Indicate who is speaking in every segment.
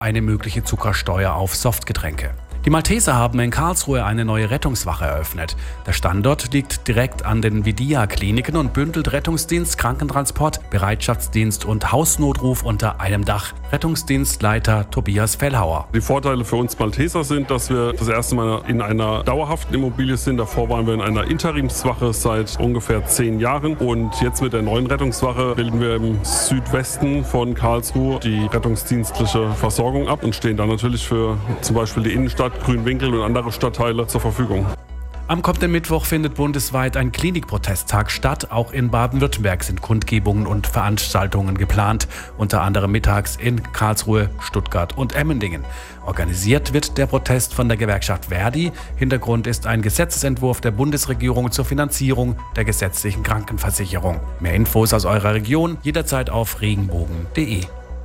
Speaker 1: eine mögliche Zuckersteuer auf Softgetränke. Die Malteser haben in Karlsruhe eine neue Rettungswache eröffnet. Der Standort liegt direkt an den Videa-Kliniken und bündelt Rettungsdienst, Krankentransport, Bereitschaftsdienst und Hausnotruf unter einem Dach. Rettungsdienstleiter Tobias Fellhauer.
Speaker 2: Die Vorteile für uns Malteser sind, dass wir das erste Mal in einer dauerhaften Immobilie sind. Davor waren wir in einer Interimswache seit ungefähr 10 Jahren. Und jetzt mit der neuen Rettungswache bilden wir im Südwesten von Karlsruhe die rettungsdienstliche Versorgung ab und stehen dann natürlich für zum Beispiel die Innenstadt, Grünwinkel und andere Stadtteile zur Verfügung.
Speaker 1: Am kommenden Mittwoch findet bundesweit ein Klinikprotesttag statt. Auch in Baden-Württemberg sind Kundgebungen und Veranstaltungen geplant, unter anderem mittags in Karlsruhe, Stuttgart und Emmendingen. Organisiert wird der Protest von der Gewerkschaft Verdi. Hintergrund ist ein Gesetzesentwurf der Bundesregierung zur Finanzierung der gesetzlichen Krankenversicherung. Mehr Infos aus eurer Region jederzeit auf regenbogen.de.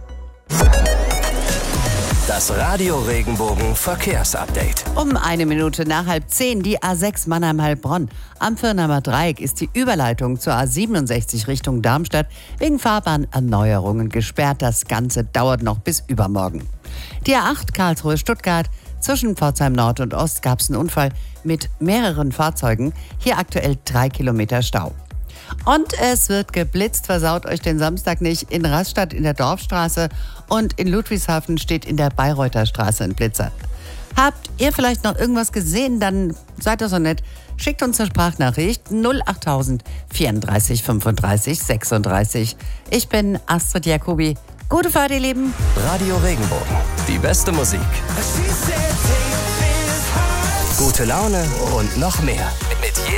Speaker 3: Das Radio Regenbogen Verkehrsupdate.
Speaker 4: Um 1 Minute nach 9:30 die A6 Mannheim-Heilbronn. Am Firnheimer Dreieck ist die Überleitung zur A67 Richtung Darmstadt wegen Fahrbahnerneuerungen gesperrt. Das Ganze dauert noch bis übermorgen. Die A8 Karlsruhe-Stuttgart. Zwischen Pforzheim Nord und Ost gab es einen Unfall mit mehreren Fahrzeugen. Hier aktuell 3 Kilometer Stau. Und es wird geblitzt, versaut euch den Samstag nicht. In Rastatt in der Dorfstraße und in Ludwigshafen steht in der Bayreuther Straße ein Blitzer. Habt ihr vielleicht noch irgendwas gesehen? Dann seid doch so nett. Schickt uns eine Sprachnachricht 08000 34 35 36. Ich bin Astrid Jacobi. Gute Fahrt, ihr Lieben.
Speaker 3: Radio Regenbogen. Die beste Musik. Gute Laune und noch mehr. Mit